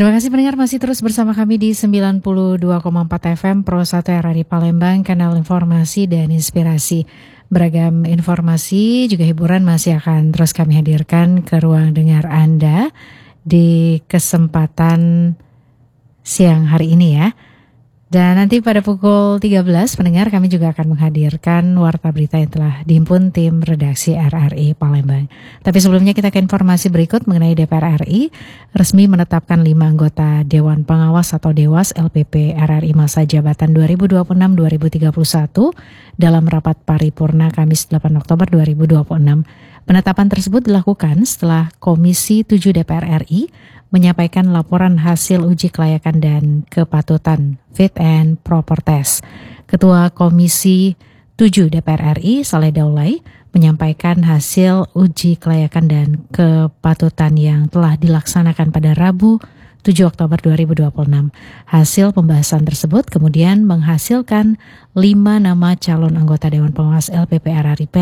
Terima kasih pendengar masih terus bersama kami di 92,4 FM Pro 1 RRI Palembang, kanal informasi dan inspirasi. Beragam informasi juga hiburan masih akan terus kami hadirkan ke ruang dengar Anda di kesempatan siang hari ini ya. Dan nanti pada pukul 13 pendengar kami juga akan menghadirkan warta berita yang telah dihimpun tim redaksi RRI Palembang. Tapi sebelumnya kita ke informasi berikut mengenai DPR RI resmi menetapkan 5 anggota Dewan Pengawas atau Dewas LPP RRI masa jabatan 2026-2031 dalam rapat paripurna Kamis 8 Oktober 2026. Penetapan tersebut dilakukan setelah Komisi 7 DPR RI menyampaikan laporan hasil uji kelayakan dan kepatutan Fit and Proper Test. Ketua Komisi 7 DPR RI Saleh Daulay menyampaikan hasil uji kelayakan dan kepatutan yang telah dilaksanakan pada Rabu 7 Oktober 2026. Hasil pembahasan tersebut kemudian menghasilkan 5 nama calon anggota Dewan Pengawas LPP RRI